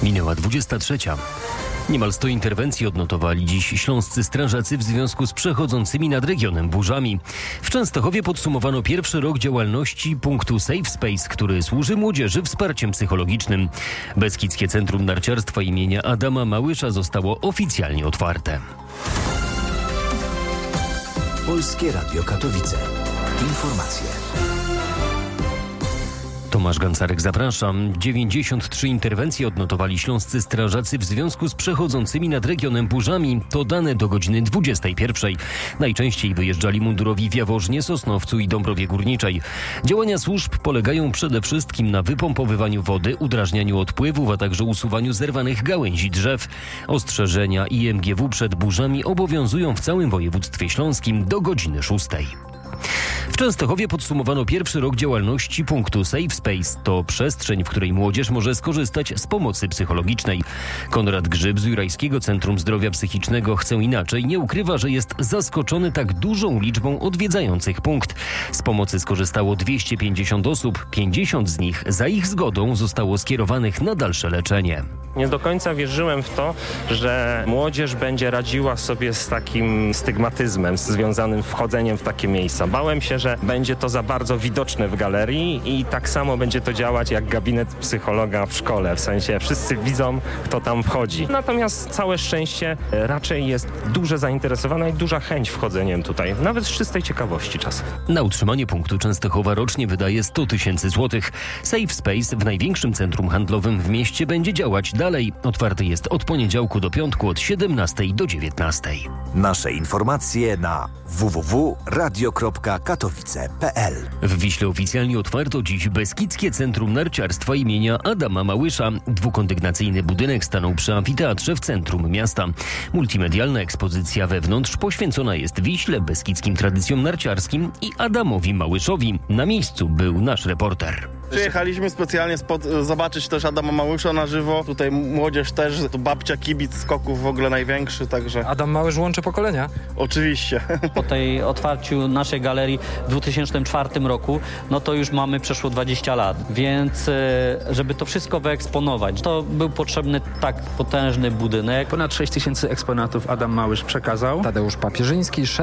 Minęła 23. Niemal 100 interwencji odnotowali dziś śląscy strażacy w związku z przechodzącymi nad regionem burzami. W Częstochowie podsumowano pierwszy rok działalności punktu Safe Space, który służy młodzieży wsparciem psychologicznym. Beskidzkie Centrum Narciarstwa imienia Adama Małysza zostało oficjalnie otwarte. Polskie Radio Katowice. Informacje. Tomasz Gancarek, zapraszam. 93 interwencje odnotowali śląscy strażacy w związku z przechodzącymi nad regionem burzami. To dane do godziny 21. Najczęściej wyjeżdżali mundurowi w Jaworznie, Sosnowcu i Dąbrowie Górniczej. Działania służb polegają przede wszystkim na wypompowywaniu wody, udrażnianiu odpływów, a także usuwaniu zerwanych gałęzi drzew. Ostrzeżenia IMGW przed burzami obowiązują w całym województwie śląskim do godziny 6. W Częstochowie podsumowano pierwszy rok działalności punktu Safe Space. To przestrzeń, w której młodzież może skorzystać z pomocy psychologicznej. Konrad Grzyb z Jurajskiego Centrum Zdrowia Psychicznego Chcę Inaczej nie ukrywa, że jest zaskoczony tak dużą liczbą odwiedzających punkt. Z pomocy skorzystało 250 osób, 50 z nich za ich zgodą zostało skierowanych na dalsze leczenie. Nie do końca wierzyłem w to, że młodzież będzie radziła sobie z takim stygmatyzmem związanym z wchodzeniem w takie miejsca. Bałem się, że będzie to za bardzo widoczne w galerii i tak samo będzie to działać jak gabinet psychologa w szkole. W sensie wszyscy widzą, kto tam wchodzi. Natomiast całe szczęście raczej jest duże zainteresowanie i duża chęć wchodzeniem tutaj. Nawet z czystej ciekawości czasem. Na utrzymanie punktu Częstochowa rocznie wydaje 100 000 złotych. Safe Space w największym centrum handlowym w mieście będzie działać dalej. Otwarty jest od poniedziałku do piątku od 17 do 19. Nasze informacje na www.radio.katowice.pl. W Wiśle oficjalnie otwarto dziś Beskidzkie Centrum Narciarstwa imienia Adama Małysza. Dwukondygnacyjny budynek stanął przy amfiteatrze w centrum miasta. Multimedialna ekspozycja wewnątrz poświęcona jest Wiśle, beskidzkim tradycjom narciarskim i Adamowi Małyszowi. Na miejscu był nasz reporter. Przyjechaliśmy specjalnie zobaczyć też Adama Małysza na żywo. Tutaj młodzież też, tu babcia, kibic skoków w ogóle największy, także... Adam Małysz łączy pokolenia? Oczywiście. Po tej otwarciu naszej galerii w 2004 roku, no to już mamy przeszło 20 lat, więc żeby to wszystko wyeksponować, to był potrzebny tak potężny budynek. Ponad 6 000 eksponatów Adam Małysz przekazał. Tadeusz Papierzyński, szef